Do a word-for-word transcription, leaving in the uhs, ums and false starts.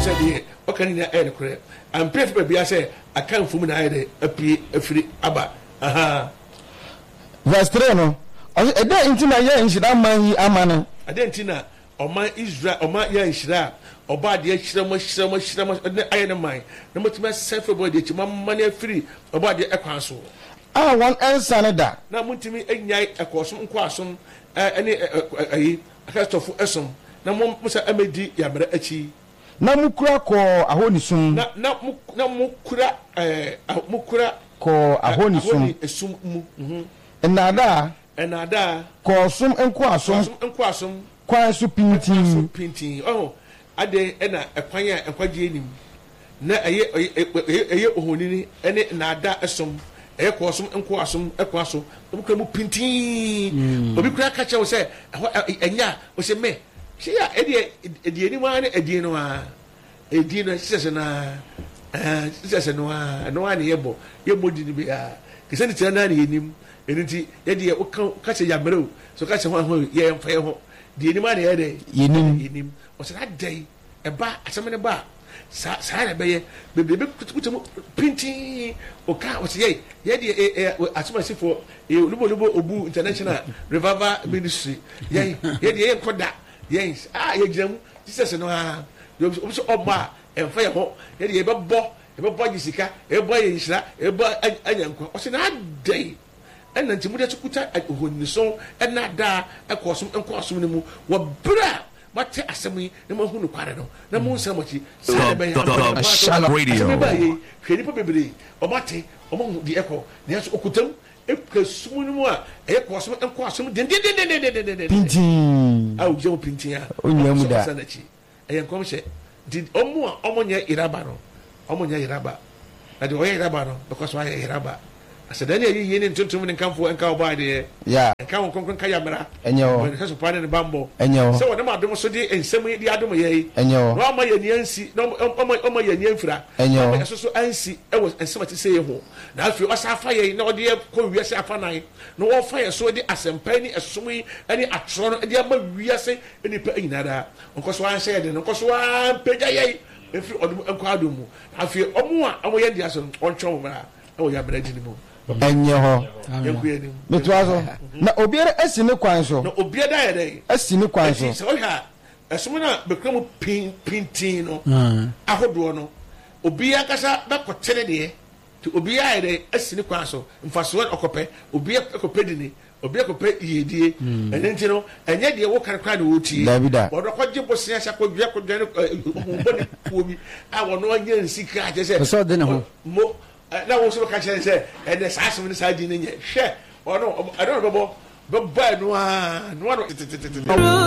said the okay na e kure am pray for bia say akan fum na ayede apie afiri aba aha verse three no e dey intina ye nhira man yi amane ade ntina oman Israel oman ye nhira oba de ahira mo hira mo hira mo ayede man na motima self body chi man afiri oba de ekwan so ah one answer da na muntimi enyai ekosom nkwasom ene ayi akastofu esom na mo musa amedi yamra achi na mukura ko ahonisum na na na mukura eh mukura ko ahonisum esum mu mhm enada enada ko sum enkoasom enkoasom kwan su pintin pintin oh ade ena ekwan a ekwaje enim na eye eye ohonini ene nada esom eye ko som enkoasom ekwaso mukura mu pintin obi kura ka che wo se enya wo se me Shia edi edi eni ma na edi no a edi no sese na eh sese no a no a ne yebo yebo di ni be a kese ni tana na enim eniti yedi e ka che ya mero so ka che ho ho ye mfa ye ho di eni ma na ye de yenim yenim o se na dai e ba asem ne ba sa sa na be ye be be kutu printing o ka o se ye yedi e asema sifo e lubo lubo obu international revival ministry ye yedi ye koda yes ah ye gem Jesus no ha yo so oba en fa ye ho ye de ye bebo ye bebo gisika e bo ye nhira e bo anyanko o se na dai en nanti mu de tukuta ohonison en na da e kosom en kosom ne mu wo bra mate asemi ne mo hunu kware no na mo nsa mochi sa be ya Shalom Radio hwe ni po bebre o mate o mo di eko ne so okutam ekasumu mu a e kosom en kosom den den den den den den pintin ah uje mo pintin a onyamu da e yan kom she did omo a omo nya iraba no omo nya iraba na de o nya iraba no because why iraba asadani yi yi ni tuntum ni kanfo en ka oba de ya en ka won kon kan ya mera enyo when ka so pane ne bambo enyo so wona ma dum so de ensem di adum ye enyo no ma ye ni ansi no omo omo ye ni afira enyo ma so so ansi e wo ensem ati se ye ho na afi o sa fa ye na o de ko wiase afa nan no wo fa ye so de asempa ni esom yi ani atro no de ama wiase ni pa nyinara onko so an share de no onko so an peja ye efi odum enko adum mu afi omo a omo ye dia so ontwo mera e wo ya bera di ni mu enye ho metwazo na obiara asi ne kwan so na obiara ya dai asi ne kwan so so ha esomo na bekramu pin pintin no ahodo no obiara kasa ba kotere de to obiara ya dai asi ne kwan so mfaso okope obiara okope di ni obiara okope yedie enenti no enye de wo kan kwan wo tie bodo kwaje bosia sha ko dua ko dua no humbo ne kuomi a wono anya nsika je se so de ne ho mo na wo so ka chere se e de sa asem ni sa di ne nye hwe ono I don't know bobo bobo no a no no